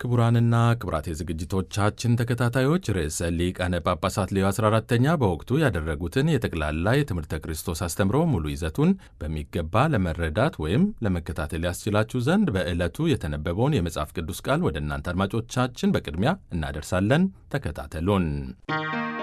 ክቡራንና ክቡራት የዝግጅቶቻችን ተከታታዮች ርዕሰ ሊቃነ ጳጳሳት ሌዮ 14ኛ በወቅቱ ያደረጉትን የጠቅላላ የትምህርተ ክርስቶስ አስተምሮ ሙሉ ይዘቱን በሚገባ ለመረዳት ወይም ለመከታተል ያስችላችሁ ዘንድ በዕለቱ የተነበበውን የመጽሐፍ ቅዱስ ቃል ወደ እናንተ አድማጮቻችን በቅድሚያ እናደርሳለን። ተከታተሉን።